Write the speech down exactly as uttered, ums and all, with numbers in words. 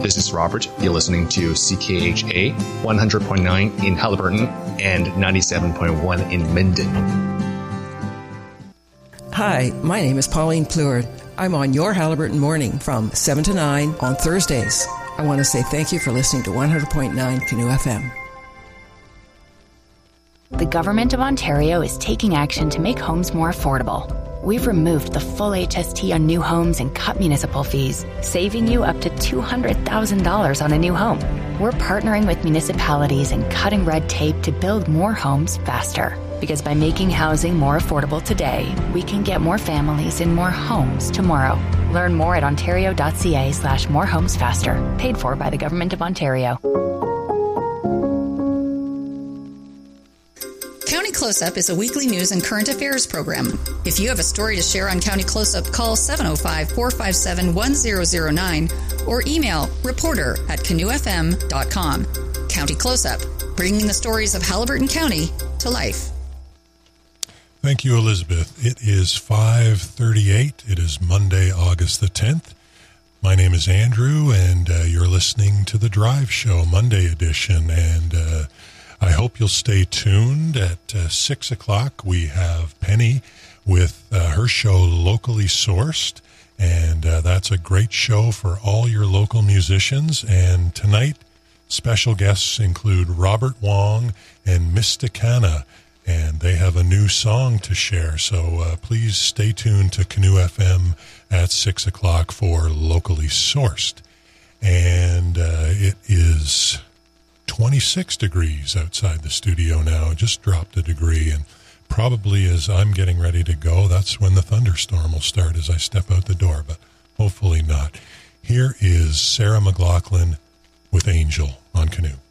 this is Robert. You're listening to C K H A one hundred point nine in Haliburton and ninety-seven point one in Minden. Hi, my name is Pauline Pleward. I'm on your Haliburton Morning from seven to nine on Thursdays. I want to say thank you for listening to one hundred point nine Canoe F M. The Government of Ontario is taking action to make homes more affordable. We've removed the full H S T on new homes and cut municipal fees, saving you up to two hundred thousand dollars on a new home. We're partnering with municipalities and cutting red tape to build more homes faster. Because by making housing more affordable today, we can get more families in more homes tomorrow. Learn more at ontario.ca slash more homes faster. Paid for by the Government of Ontario. County Close-Up is a weekly news and current affairs program. If you have a story to share on County Close-Up, call seven oh five, four five seven, one oh oh nine or email reporter at canoe f m dot com. County Close-Up, bringing the stories of Haliburton County to life. Thank you, Elizabeth. It is five thirty-eight. It is Monday, August the tenth. My name is Andrew, and uh, you're listening to The Drive Show, Monday edition, and uh, I hope you'll stay tuned. At uh, six o'clock, we have Penny with uh, her show Locally Sourced, and uh, that's a great show for all your local musicians. And tonight, special guests include Robert Wong and Mysticana, and they have a new song to share. So uh, please stay tuned to Canoe F M at six o'clock for Locally Sourced. And uh, it is twenty-six degrees outside the studio now. It just dropped a degree, and probably as I'm getting ready to go, that's when the thunderstorm will start as I step out the door, but hopefully not. Here is Sarah McLachlan with Angel on Canoe.